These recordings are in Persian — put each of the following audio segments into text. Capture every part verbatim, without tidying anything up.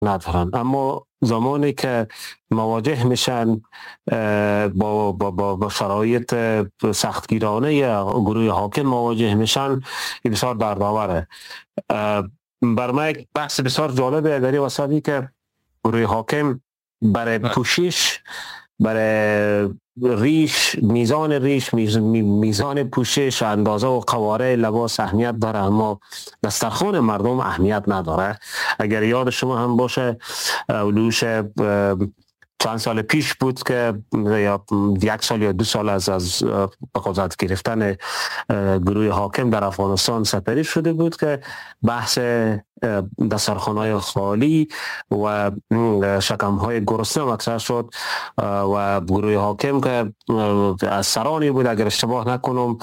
ندارن. اما زمانی که مواجه میشن با, با, با, با شرایط سختگیرانه یا گروه حاکم مواجه میشن، بسیار دردآوره. بر من یک بحث بسیار جالبه در این وسطی که گروه حاکم برای پوشش، برای ریش، میزان ریش، میزان پوشش، اندازه و قواره لباس اهمیت داره، اما دسترخوان مردم اهمیت نداره. اگر یاد شما هم باشه اولوش چند سال پیش بود که یا یک سال یا دو سال از از قدرت گرفتن گروه حاکم در افغانستان سپری شده بود که بحث دسترخوان‌های خالی و شکم‌های گرسنه مطرح شد و گروه حاکم که از سرانی بود، اگر اشتباه نکنم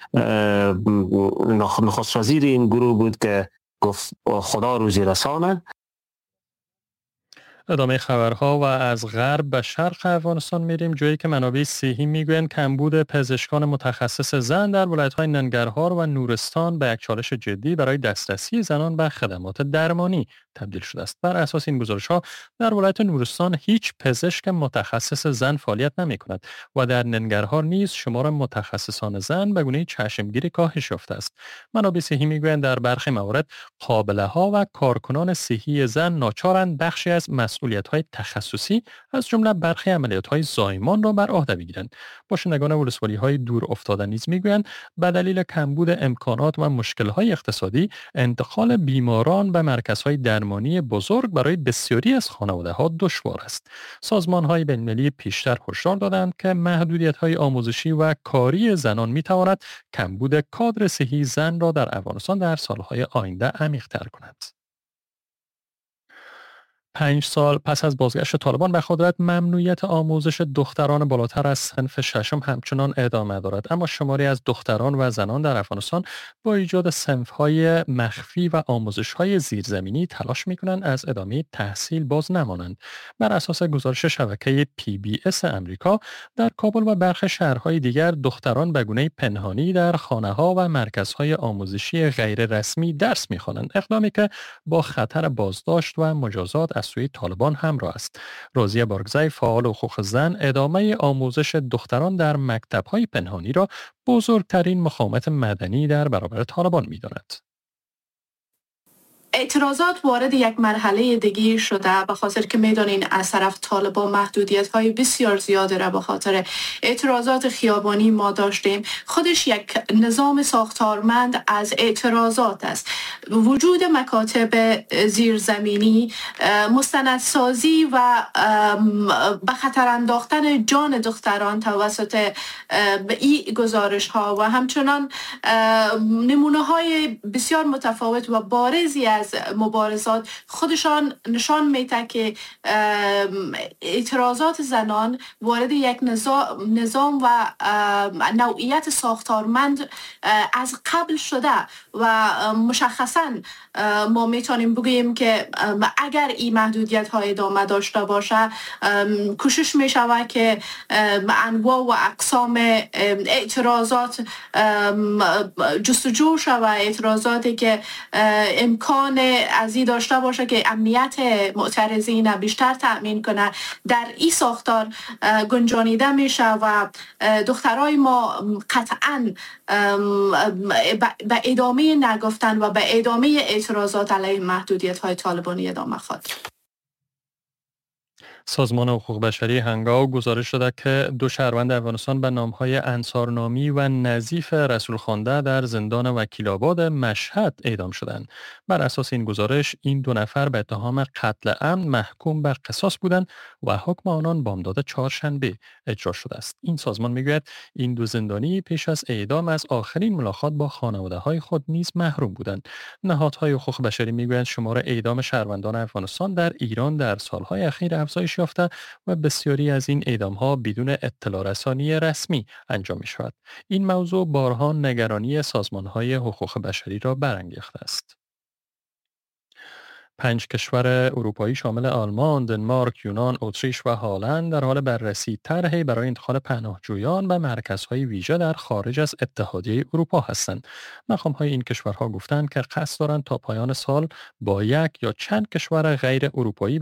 نخست وزیر این گروه بود که گفت خدا روزی رسانه. ادامه خبرها و از غرب به شرق افغانستان میریم، جایی که منابع صحی میگویند کمبود پزشکان متخصص زن در ولایت‌های ننگرهار و نورستان به یک چالش جدی برای دسترسی زنان به خدمات درمانی تبدیل شده است. بر اساس این گزارش‌ها در ولایت نورستان هیچ پزشک متخصص زن فعالیت نمی‌کند و در ننگرهار نیز شمار متخصصان زن به گونه چشمگیری کاهش یافته است. منابع صحی میگویند در برخی موارد قابله‌ها و کارکنان صحی زن ناچارند بخشی از مسئولیت‌های تخصصی از جمله برخی عملیات‌های زایمان را بر عهده بگیرند. باشندگان ولسوالی‌های دور افتاده نیز می‌گویند به دلیل کمبود امکانات و مشکل‌های اقتصادی انتقال بیماران به مرکزهای درمانی بزرگ برای بسیاری از خانواده‌ها دشوار است. سازمان‌های بین‌المللی پیشتر هشدار دادند که محدودیت‌های آموزشی و کاری زنان می‌تواند کمبود کادر صحی زن را در افغانستان در سال‌های آینده عمیق‌تر کند. پنج سال پس از بازگشت طالبان به قدرت، ممنوعیت آموزش دختران بالاتر از صنف ششم همچنان ادامه دارد، اما شماری از دختران و زنان در افغانستان با ایجاد صنف‌های مخفی و آموزش‌های زیرزمینی تلاش می‌کنند از ادامه تحصیل باز نمانند. بر اساس گزارش شبکه پی بی اس امریکا، در کابل و برخی شهرهای دیگر دختران به گونه پنهانی در خانه‌ها و مرکزهای آموزشی غیر رسمی درس می‌خوانند، اقدامی که با خطر بازداشت و مجازات از سوی طالبان همراه است. راضیه بارگزی، فعال حقوق زن، ادامه آموزش دختران در مکتب‌های پنهانی را بزرگترین مقاومت مدنی در برابر طالبان می‌داند. اعتراضات وارد یک مرحله دیگه شده، به خاطر که میدانین از طرف طالبان محدودیت های بسیار زیاده را به خاطر اعتراضات خیابانی ما داشتیم. خودش یک نظام ساختارمند از اعتراضات است. وجود مکاتب زیرزمینی، مستندسازی و به خطر انداختن جان دختران توسط این گزارش ها و همچنان نمونه های بسیار متفاوت و بارزی از مبارزات خودشان نشان میده که اعتراضات زنان وارد یک نظام و نوعیت ساختارمند از قبل شده و مشخصا ما میتونیم بگوییم که اگر این محدودیت های ادامه داشته باشه، کوشش میشود که انواع و اقسام اعتراضات جستجو شود، اعتراضاتی که امکان از این داشته باشه که امنیت معترضین بیشتر تأمین کنه، در این ساختار گنجانیده میشه و دخترای ما قطعاً به ادامه نگفتن و به ادامه اعتراضات علیه محدودیت های طالبانی ادامه خواهد. سازمان حقوق بشری هنگاو گزارش داده که دو شهروند افغانستان به نامهای انصارنامی و نظیف رسولخوانده در زندان وکیل‌آباد مشهد اعدام شدند. بر اساس این گزارش این دو نفر به اتهام قتل عمد محکوم به قصاص بودند و حکم آنان بامداد چهارشنبه اجرا شده است. این سازمان میگوید این دو زندانی پیش از اعدام از آخرین ملاقات با خانواده‌های خود نیز محروم بودند. نهادهای حقوق بشری میگویند شمار اعدام شهروندان افغانستان در ایران در سالهای اخیر افزایش یافته و بسیاری از این اعدام‌ها بدون اطلاع رسانی رسمی انجام می‌شود. این موضوع بارها نگرانی سازمان‌های حقوق بشری را برانگیخته است. پنج کشور اروپایی شامل آلمان، دنمارک، یونان، اتریش و هلند در حال بررسی طرحی برای انتقال پناهجویان و مرکزهای ویژه در خارج از اتحادیه اروپا هستند. مقام‌های این کشورها گفتند که قصد دارند تا پایان سال با یک یا چند کشور غیر اروپایی